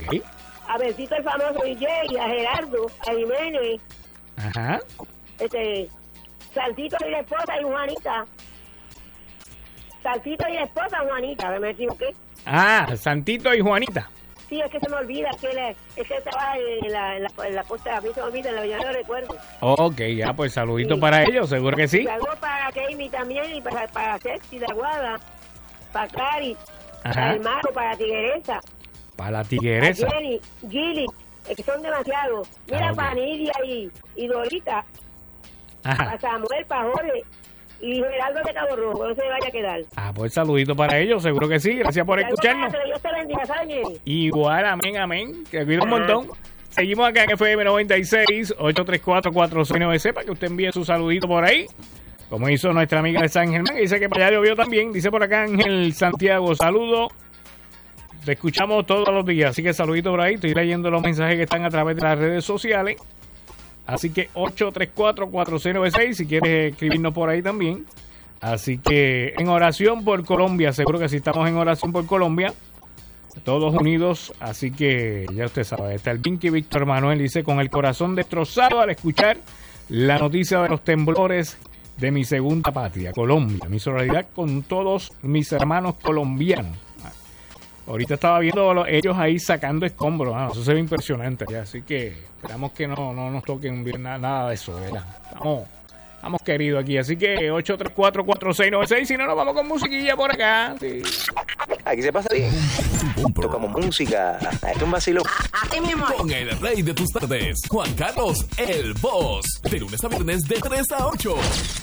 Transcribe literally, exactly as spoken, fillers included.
Ok. A Bercito el famoso D J, a Gerardo, a Jiménez. Ajá. Este, Saltito y la esposa y Juanita. Saltito y la esposa Juanita, me equivoqué. Ah, Santito y Juanita. Sí, es que se me olvida, es que, le, es que estaba en la, en, la, en la posta, a mí se me olvida, en la mañana no recuerdo. Ok, ya, pues saludito Sí. para ellos, seguro que sí. Saludos para Kemi también, y para, para Sexy, la Guada, para Cari, Ajá. para el Mago, para Tigueresa, Para la tigueresa. para Jenny, Gilly, es que son demasiados. Mira, Ah, ok. para Nidia y, y Dorita, Ajá. para Samuel, para Jorge y Gerardo de Cabo Rojo, no se vaya a quedar. Ah, pues saludito para ellos, seguro que sí. Gracias por Saludos escucharnos. para que Dios te bendiga, Sáñez. Igual, amén, amén. Que cuida un montón. Seguimos acá en F M noventa y seis, ocho tres cuatro, cuatro seis nueve cero para que usted envíe su saludito por ahí. Como hizo nuestra amiga de San Germán, que dice que para allá llovió también. Dice por acá Ángel Santiago, saludo. Te escuchamos todos los días, así que saludito por ahí. Estoy leyendo los mensajes que están a través de las redes sociales. Así que ocho tres cuatro, cuatro seis nueve seis, si quieres escribirnos por ahí también. Así que en oración por Colombia, seguro que sí estamos en oración por Colombia. Todos unidos, así que ya usted sabe. Está el Vinky Víctor Manuel, dice, con el corazón destrozado al escuchar la noticia de los temblores de mi segunda patria, Colombia. Mi solidaridad con todos mis hermanos colombianos. Ahorita estaba viendo los, ellos ahí sacando escombros, ah, eso se ve impresionante ya, así que esperamos que no, no nos toquen bien nada, nada de eso, ¿verdad? Estamos, estamos queridos aquí, así que ocho tres cuatro, cuatro seis nueve seis, si no nos vamos con musiquilla por acá. Sí. Aquí se pasa bien. Tocamos música, es un vacilo. Con el rey de tus tardes, Juan Carlos, el Boss. De lunes a viernes de tres a ocho.